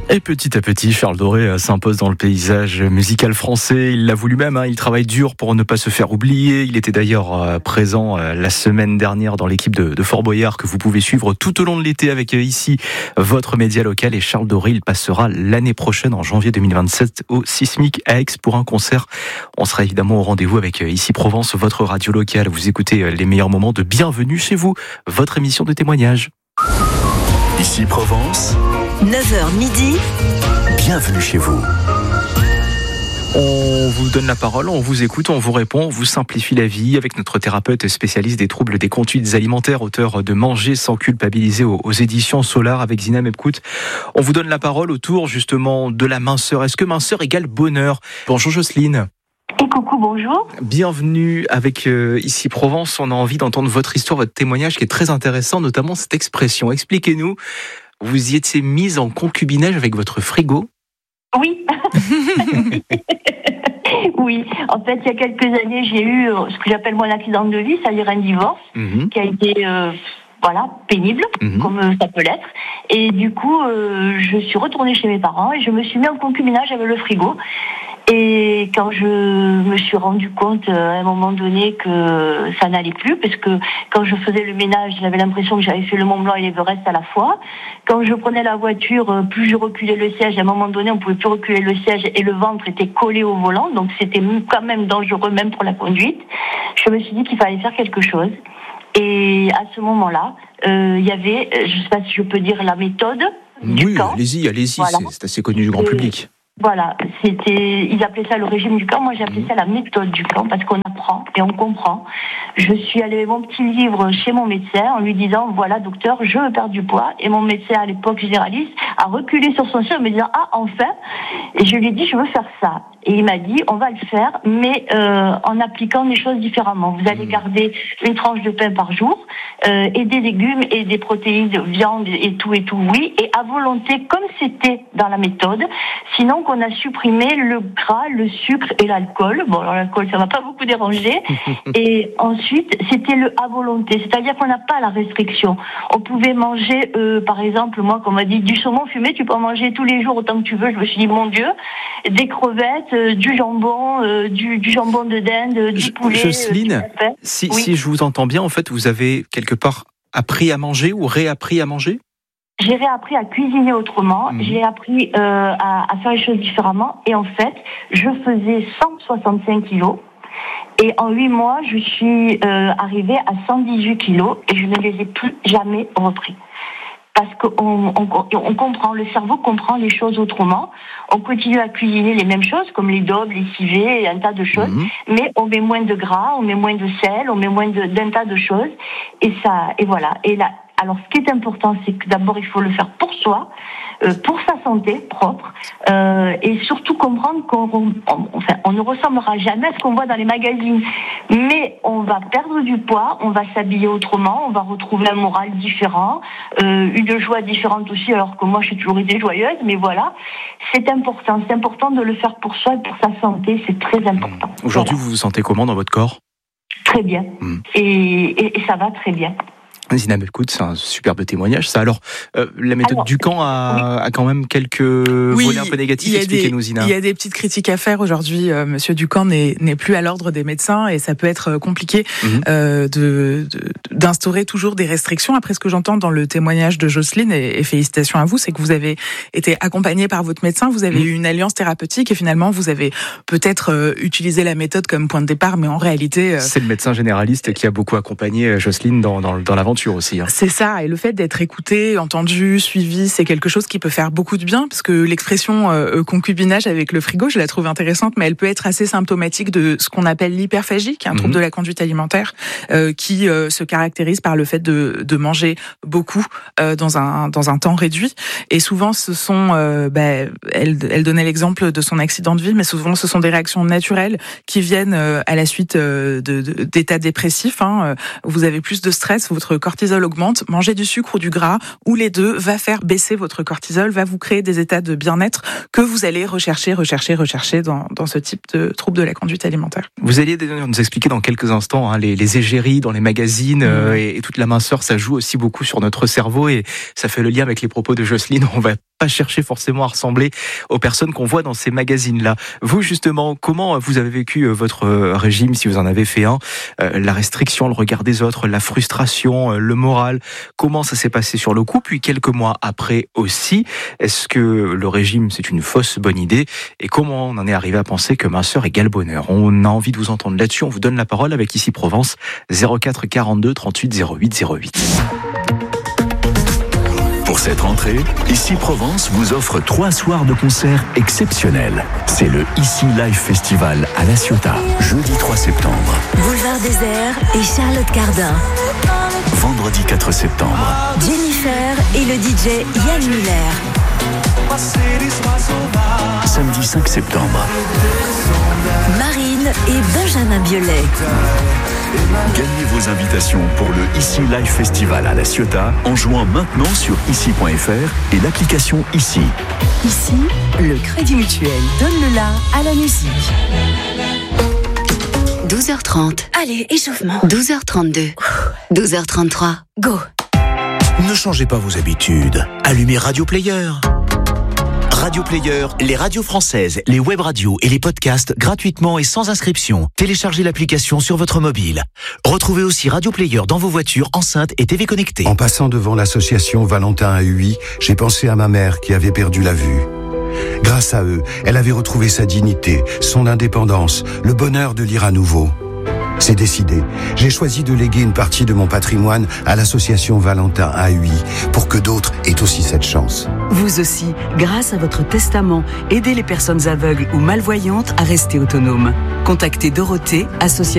Et petit à petit, Charles Doré s'impose dans le paysage musical français. Il l'a voulu même, il travaille dur pour ne pas se faire oublier. Il était d'ailleurs présent la semaine dernière dans l'équipe de Fort Boyard que vous pouvez suivre tout au long de l'été avec ici votre média local. Et Charles Doré, il passera l'année prochaine, en janvier 2027, au Sismic à Aix pour un concert. On sera évidemment au rendez-vous avec ici Provence, votre radio locale. Vous écoutez les meilleurs moments de Bienvenue chez vous, votre émission de témoignage. Ici Provence, 9h midi, bienvenue chez vous. On vous donne la parole, on vous écoute, on vous répond, on vous simplifie la vie avec notre thérapeute spécialiste des troubles des conduites alimentaires, auteur de Manger sans culpabiliser aux éditions Solar avec Zina Mebkout. On vous donne la parole autour justement de la minceur. Est-ce que minceur égale bonheur ? Bonjour Jocelyne. Et coucou, bonjour. Bienvenue avec ici Provence. On a envie d'entendre votre histoire, votre témoignage qui est très intéressant, notamment cette expression. Expliquez-nous, vous y étiez mise en concubinage avec votre frigo ? Oui. Oui, en fait, il y a quelques années, j'ai eu ce que j'appelle mon accident de vie, c'est-à-dire un divorce, qui a été pénible, comme ça peut l'être. Et du coup, je suis retournée chez mes parents et je me suis mis en concubinage avec le frigo. Et quand je me suis rendu compte à un moment donné que ça n'allait plus, parce que quand je faisais le ménage, j'avais l'impression que j'avais fait le Mont Blanc et l'Everest à la fois. Quand je prenais la voiture, plus je reculais le siège, à un moment donné, on pouvait plus reculer le siège et le ventre était collé au volant, donc c'était quand même dangereux, même pour la conduite. Je me suis dit qu'il fallait faire quelque chose. Et à ce moment-là, il y avait, je sais pas si je peux dire la méthode du camp. Allez-y, voilà. C'est assez connu du grand public. Voilà, ils appelaient ça le régime du camp, moi j'ai appelé ça la méthode du camp, parce qu'on apprend et on comprend. Je suis allée avec mon petit livre chez mon médecin en lui disant, voilà docteur, je veux perdre du poids, et mon médecin à l'époque généraliste a reculé sur son siège en me disant, ah enfin, et je lui ai dit, je veux faire ça. Et il m'a dit, on va le faire, mais en appliquant les choses différemment. Vous allez garder une tranche de pain par jour, et des légumes et des protéines, viande et tout, oui, et à volonté, comme c'était dans la méthode, sinon qu'on a supprimé le gras, le sucre et l'alcool. Bon, alors l'alcool, ça m'a pas beaucoup dérangé. Et ensuite, c'était le à volonté, c'est-à-dire qu'on n'a pas la restriction. On pouvait manger, par exemple, moi, comme on m'a dit, du saumon fumé, tu peux en manger tous les jours autant que tu veux. Je me suis dit, mon Dieu, des crevettes, du jambon, du jambon de dinde, du poulet. Jocelyne, si je vous entends bien, en fait, vous avez quelque part appris à manger ou réappris à manger ? J'ai réappris à cuisiner autrement, j'ai appris à faire les choses différemment, et en fait, je faisais 165 kilos, et en 8 mois, je suis arrivée à 118 kilos, et je ne les ai plus jamais repris. Parce qu'on comprend, le cerveau comprend les choses autrement. On continue à cuisiner les mêmes choses, comme les daubes, les civets, un tas de choses, mais on met moins de gras, on met moins de sel, on met moins d'un tas de choses, et voilà. Et là, alors, ce qui est important, c'est que d'abord, il faut le faire pour soi, pour sa santé propre, et surtout comprendre qu'on ne ressemblera jamais à ce qu'on voit dans les magazines. Mais on va perdre du poids, on va s'habiller autrement, on va retrouver un moral différent, une joie différente aussi, alors que moi, j'ai toujours été joyeuse, mais voilà, c'est important de le faire pour soi et pour sa santé, c'est très important. Aujourd'hui, vous vous sentez comment dans votre corps ? Très bien, et ça va très bien. Zina Mebkout, c'est un superbe témoignage. Ça, alors, la méthode du camp a quand même quelques volets un peu négatifs. Expliquez-nous, Zina. Il y a des petites critiques à faire aujourd'hui. Monsieur Ducamp n'est plus à l'ordre des médecins et ça peut être compliqué d'instaurer toujours des restrictions. Après, ce que j'entends dans le témoignage de Jocelyne, et félicitations à vous, c'est que vous avez été accompagné par votre médecin, vous avez eu une alliance thérapeutique et finalement, vous avez peut-être utilisé la méthode comme point de départ, mais en réalité... C'est le médecin généraliste qui a beaucoup accompagné Jocelyne dans l'aventure aussi. C'est ça, et le fait d'être écouté, entendu, suivi, c'est quelque chose qui peut faire beaucoup de bien, parce que l'expression concubinage avec le frigo, je la trouve intéressante, mais elle peut être assez symptomatique de ce qu'on appelle l'hyperphagie, qui est un trouble de la conduite alimentaire, qui se caractérise par le fait de manger beaucoup dans un temps réduit. Et souvent, ce sont, elle donnait l'exemple de son accident de vie, mais souvent, ce sont des réactions naturelles qui viennent à la suite d'états dépressifs. Vous avez plus de stress, votre cortisol augmente, manger du sucre ou du gras, ou les deux, va faire baisser votre cortisol, va vous créer des états de bien-être que vous allez rechercher dans ce type de trouble de la conduite alimentaire. Vous alliez nous expliquer dans quelques instants les égéries dans les magazines et toute la minceur, ça joue aussi beaucoup sur notre cerveau et ça fait le lien avec les propos de Jocelyne. On va pas chercher forcément à ressembler aux personnes qu'on voit dans ces magazines-là. Vous, justement, comment vous avez vécu votre régime, si vous en avez fait un, la restriction, le regard des autres, la frustration, le moral, comment ça s'est passé sur le coup, puis quelques mois après aussi, est-ce que le régime c'est une fausse bonne idée, et comment on en est arrivé à penser que minceur égale bonheur? On a envie de vous entendre là-dessus, on vous donne la parole avec Ici Provence, 04 42 38 08 08. Pour cette rentrée, Ici Provence vous offre 3 soirs de concerts exceptionnels. C'est le Ici Live Festival à La Ciotat, jeudi 3 septembre. Boulevard Désert et Charlotte Cardin. Vendredi 4 septembre. Jennifer et le DJ Yann Muller. Samedi 5 septembre. Marine et Benjamin Biolay. Gagnez vos invitations pour le Ici Live Festival à La Ciotat en jouant maintenant sur ici.fr et l'application Ici. Ici, le Crédit Mutuel donne le la à la musique. 12h30. Allez, échauffement. 12h32. 12h33. Go. Ne changez pas vos habitudes. Allumez Radio Player. Radio Player, les radios françaises, les web radios et les podcasts gratuitement et sans inscription. Téléchargez l'application sur votre mobile. Retrouvez aussi Radio Player dans vos voitures, enceintes et TV connectées. En passant devant l'association Valentin à UI, j'ai pensé à ma mère qui avait perdu la vue. Grâce à eux, elle avait retrouvé sa dignité, son indépendance, le bonheur de lire à nouveau. C'est décidé. J'ai choisi de léguer une partie de mon patrimoine à l'association Valentin AUI pour que d'autres aient aussi cette chance. Vous aussi, grâce à votre testament, aidez les personnes aveugles ou malvoyantes à rester autonomes. Contactez Dorothée, association